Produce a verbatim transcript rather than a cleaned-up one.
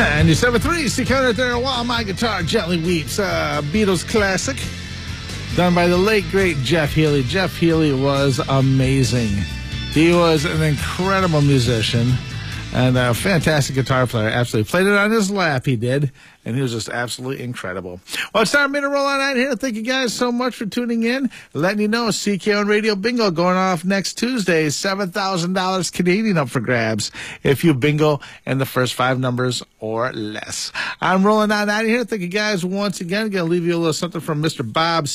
And December three, see coming right there, While My Guitar Gently Weeps, uh, Beatles classic, done by the late, great Jeff Healey. Jeff Healey was amazing. He was an incredible musician and a fantastic guitar player. Absolutely. Played it on his lap, he did. And he was just absolutely incredible. Well, it's time for me to roll on out here. Thank you guys so much for tuning in. Letting you know, C K O N Radio Bingo going off next Tuesday. seven thousand dollars Canadian up for grabs if you bingo in the first five numbers or less. I'm rolling on out of here. Thank you guys once again. Going to leave you a little something from Mister Bob